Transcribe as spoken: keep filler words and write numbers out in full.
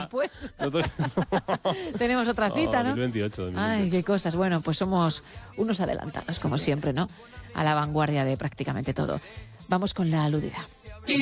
después. No to- Tenemos otra cita, Oh, ¿no? dos mil veintiocho, dos mil veintiocho. Ay, qué cosas. Bueno, pues somos unos adelantados, como siempre, ¿no? A la vanguardia de prácticamente todo. Vamos con la aludida.